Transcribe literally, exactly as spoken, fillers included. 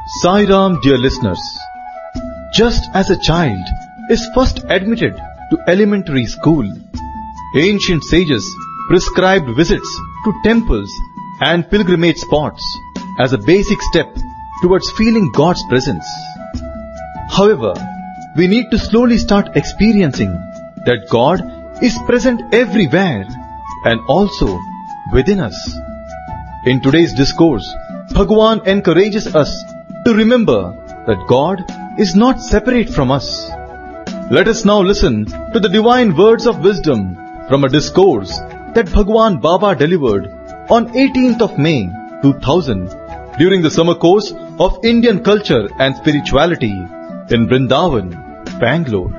Sai Ram, dear listeners, just as a child is first admitted to elementary school, ancient sages prescribed visits to temples and pilgrimage spots as a basic step towards feeling God's presence. However, we need to slowly start experiencing that God is present everywhere and also within us. In today's discourse, Bhagwan encourages us to remember that God is not separate from us. Let us now listen to the divine words of wisdom from a discourse that Bhagwan Baba delivered on eighteenth of May two thousand during the summer course of Indian culture and spirituality in Vrindavan, Bangalore.